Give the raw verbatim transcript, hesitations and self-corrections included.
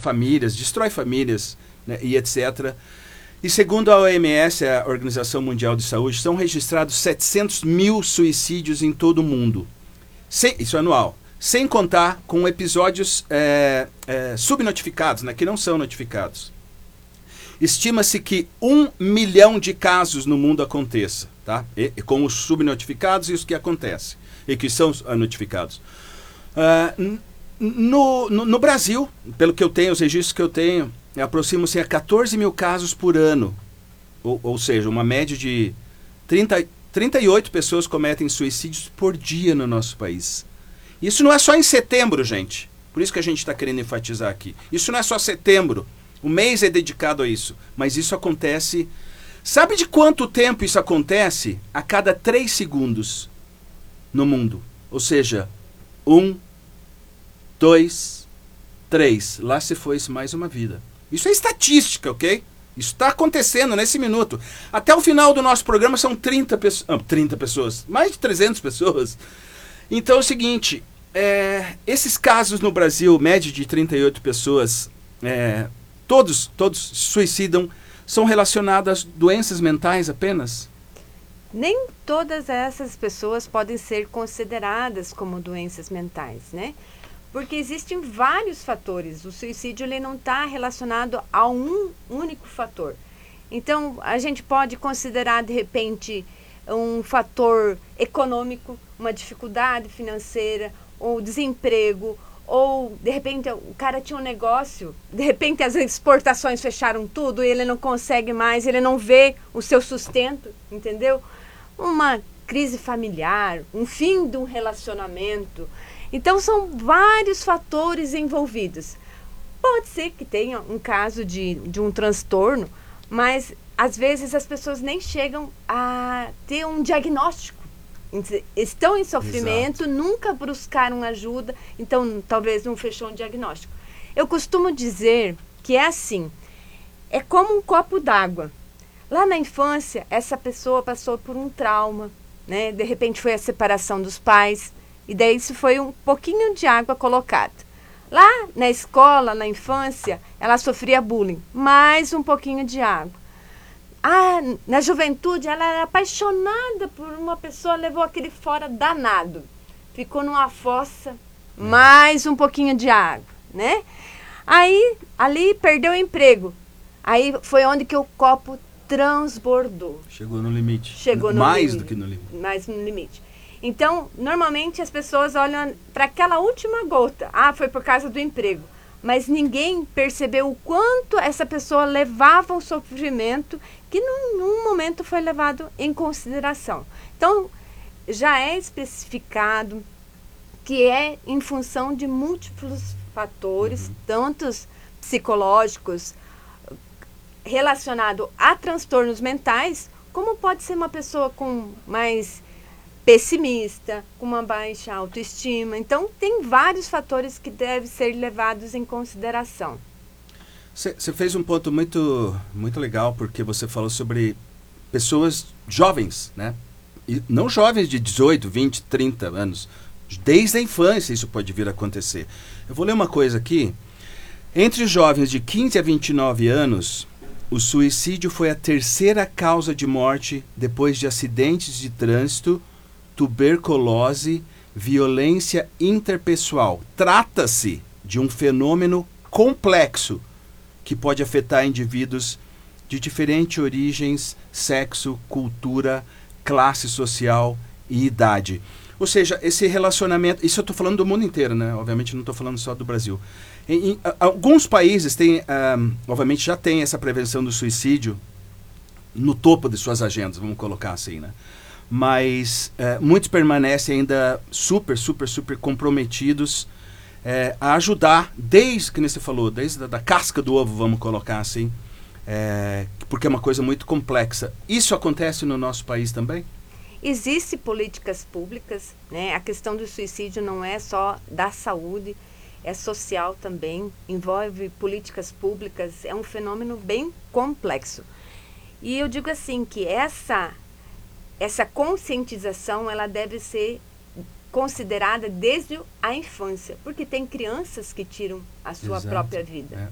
famílias, destrói famílias, né, e etcétera. E segundo a O M S, a Organização Mundial de Saúde, são registrados setecentos mil suicídios em todo o mundo. Sem, isso é anual. Sem contar com episódios é, é, subnotificados, né, que não são notificados. Estima-se que um milhão de casos no mundo aconteça, tá? E, e com os subnotificados e os que acontecem, e que são uh, notificados. Uh, no, no, no Brasil, pelo que eu tenho, os registros que eu tenho, aproximam-se a quatorze mil casos por ano. Ou, ou seja, uma média de trinta, trinta e oito pessoas cometem suicídios por dia no nosso país. Isso não é só em setembro, gente. Por isso que a gente está querendo enfatizar aqui. Isso não é só setembro. O mês é dedicado a isso. Mas isso acontece... Sabe de quanto tempo isso acontece? A cada três segundos no mundo. Ou seja, um, dois, três. Lá se foi-se mais uma vida. Isso é estatística, ok? Isso está acontecendo nesse minuto. Até o final do nosso programa são trinta, peço- ah, trinta pessoas. Mais de trezentas pessoas. Então é o seguinte... É, esses casos no Brasil, média de trinta e oito pessoas... É, Todos, todos suicidam, são relacionados a doenças mentais apenas? Nem todas essas pessoas podem ser consideradas como doenças mentais, né? Porque existem vários fatores. O suicídio ele não está relacionado a um único fator. Então, a gente pode considerar, de repente, um fator econômico, uma dificuldade financeira, ou desemprego, ou, de repente, o cara tinha um negócio, de repente as exportações fecharam tudo, e ele não consegue mais, ele não vê o seu sustento, entendeu? Uma crise familiar, um fim de um relacionamento. Então, são vários fatores envolvidos. Pode ser que tenha um caso de, de um transtorno, mas, às vezes, as pessoas nem chegam a ter um diagnóstico. Estão em sofrimento, Exato. Nunca buscaram ajuda, então talvez não fechou um diagnóstico. Eu costumo dizer que é assim, é como um copo d'água. Lá na infância, essa pessoa passou por um trauma, né? De repente foi a separação dos pais, e daí isso foi um pouquinho de água colocada. Lá na escola, na infância, ela sofria bullying, mais um pouquinho de água. Ah, na juventude, ela era apaixonada por uma pessoa, levou aquele fora danado. Ficou numa fossa, mais um pouquinho de água, né? Aí, ali, perdeu o emprego. Aí foi onde que o copo transbordou. Chegou no limite. Chegou no Mais limite. do que no limite. Mais no limite. Então, normalmente as pessoas olham para aquela última gota. Ah, foi por causa do emprego. Mas ninguém percebeu o quanto essa pessoa levava um sofrimento que num, num momento foi levado em consideração. Então, já é especificado que é em função de múltiplos fatores, uhum. tantos psicológicos, relacionado a transtornos mentais, como pode ser uma pessoa com mais pessimista, com uma baixa autoestima. Então, tem vários fatores que devem ser levados em consideração. Você fez um ponto muito, muito legal, porque você falou sobre pessoas jovens, né? E não jovens de dezoito, vinte, trinta anos. Desde a infância isso pode vir a acontecer. Eu vou ler uma coisa aqui. Entre os jovens de quinze a vinte e nove anos, o suicídio foi a terceira causa de morte depois de acidentes de trânsito, tuberculose, violência interpessoal. Trata-se de um fenômeno complexo que pode afetar indivíduos de diferentes origens, sexo, cultura, classe social e idade. Ou seja, esse relacionamento... Isso eu estou falando do mundo inteiro, né? Obviamente não estou falando só do Brasil. Em, em a, alguns países têm, um, obviamente já tem essa prevenção do suicídio no topo de suas agendas, vamos colocar assim, né? Mas uh, muitos permanecem ainda super, super, super comprometidos uh, a ajudar, desde, que você falou, desde a da casca do ovo, vamos colocar assim, uh, porque é uma coisa muito complexa. Isso acontece no nosso país também? Existem políticas públicas, né? A questão do suicídio não é só da saúde, é social também, envolve políticas públicas, é um fenômeno bem complexo. E eu digo assim, que essa, essa conscientização, ela deve ser considerada desde a infância, porque tem crianças que tiram a sua Exato. própria vida, É.